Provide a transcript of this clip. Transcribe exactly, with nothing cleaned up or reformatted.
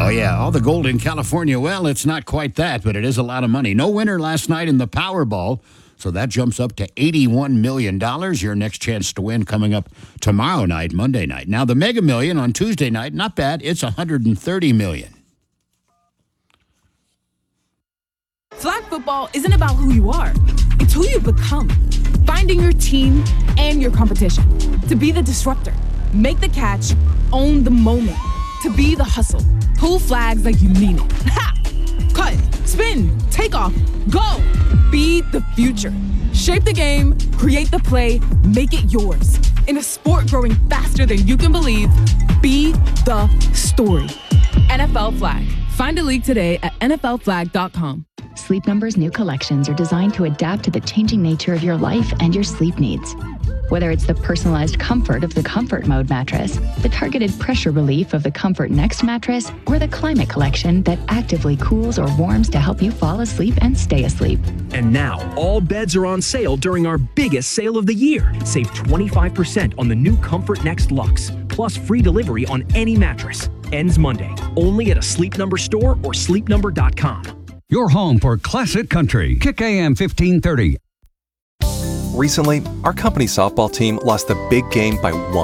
Oh, yeah, all the gold in California. Well, it's not quite that, but it is a lot of money. No winner last night in the Powerball, so that jumps up to eighty-one million dollars. Your next chance to win coming up tomorrow night, Monday night. Now, the Mega Million on Tuesday night, not bad. It's one hundred thirty million dollars. Flag football isn't about who you are. It's who you become. Finding your team and your competition. To be the disruptor. Make the catch. Own the moment. To be the hustle. Pull flags like you mean it. Ha! Cut. Spin. Take off. Go. Be the future. Shape the game. Create the play. Make it yours. In a sport growing faster than you can believe, be the story. N F L Flag. Find a league today at N F L flag dot com. Sleep Number's new collections are designed to adapt to the changing nature of your life and your sleep needs. Whether it's the personalized comfort of the Comfort Mode mattress, the targeted pressure relief of the Comfort Next mattress, or the Climate Collection that actively cools or warms to help you fall asleep and stay asleep. And now, all beds are on sale during our biggest sale of the year. Save twenty-five percent on the new Comfort Next Luxe, plus free delivery on any mattress. Ends Monday, only at a Sleep Number store or sleep number dot com. Your home for classic country. Kick A M fifteen thirty. Recently, our company softball team lost the big game by one.